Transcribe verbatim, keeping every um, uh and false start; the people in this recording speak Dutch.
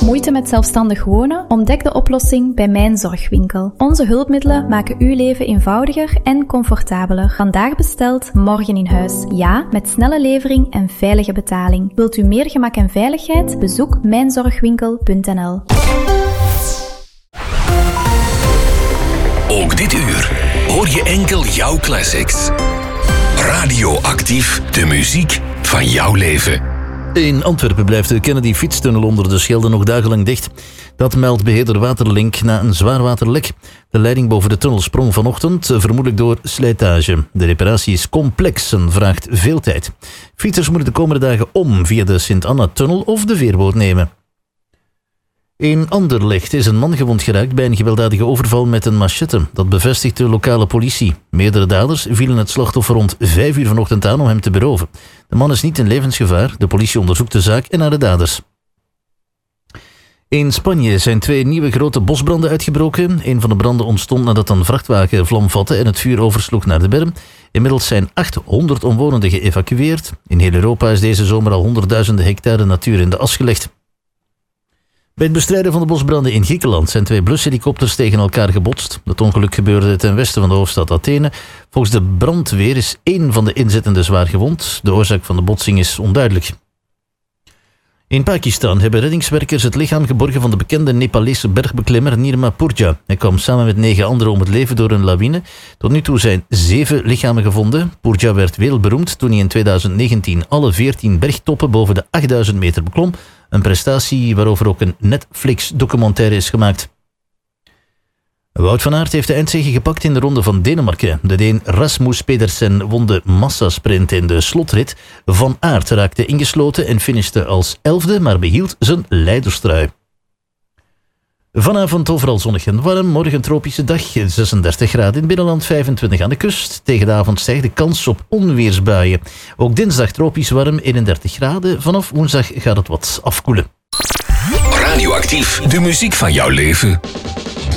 Moeite met zelfstandig wonen? Ontdek de oplossing bij Mijn Zorgwinkel. Onze hulpmiddelen maken uw leven eenvoudiger en comfortabeler. Vandaag besteld, morgen in huis. Ja, met snelle levering en veilige betaling. Wilt u meer gemak en veiligheid? Bezoek mijn zorgwinkel punt n l. Ook dit uur hoor je enkel jouw classics. Radioactief, de muziek van jouw leven. In Antwerpen blijft de Kennedy-fietstunnel onder de Schelde nog dagenlang dicht. Dat meldt beheerder Waterlink na een zwaarwaterlek. De leiding boven de tunnel sprong vanochtend, vermoedelijk door slijtage. De reparatie is complex en vraagt veel tijd. Fietsers moeten de komende dagen om via de Sint-Anna-tunnel of de veerboot nemen. In Anderlecht is een man gewond geraakt bij een gewelddadige overval met een machette. Dat bevestigt de lokale politie. Meerdere daders vielen het slachtoffer rond vijf uur vanochtend aan om hem te beroven. De man is niet in levensgevaar. De politie onderzoekt de zaak en naar de daders. In Spanje zijn twee nieuwe grote bosbranden uitgebroken. Een van de branden ontstond nadat een vrachtwagen vlam vatte en het vuur oversloeg naar de berm. Inmiddels zijn achthonderd omwonenden geëvacueerd. In heel Europa is deze zomer al honderdduizenden hectare natuur in de as gelegd. Bij het bestrijden van de bosbranden in Griekenland zijn twee blushelikopters tegen elkaar gebotst. Het ongeluk gebeurde ten westen van de hoofdstad Athene. Volgens de brandweer is één van de inzittenden zwaar gewond. De oorzaak van de botsing is onduidelijk. In Pakistan hebben reddingswerkers het lichaam geborgen van de bekende Nepalese bergbeklimmer Nirma Purja. Hij kwam samen met negen anderen om het leven door een lawine. Tot nu toe zijn zeven lichamen gevonden. Purja werd wereldberoemd toen hij in tweeduizend negentien alle veertien bergtoppen boven de achtduizend meter beklom. Een prestatie waarover ook een Netflix-documentaire is gemaakt. Wout van Aert heeft de eindzege gepakt in de ronde van Denemarken. De Deen Rasmus Pedersen won de massasprint in de slotrit. Van Aert raakte ingesloten en finishte als elfde, maar behield zijn leiderstrui. Vanavond overal zonnig en warm. Morgen tropische dag, zesendertig graden in het binnenland, vijfentwintig aan de kust. Tegen de avond stijgt de kans op onweersbuien. Ook dinsdag tropisch warm, eenendertig graden. Vanaf woensdag gaat het wat afkoelen. Radioactief, de muziek van jouw leven.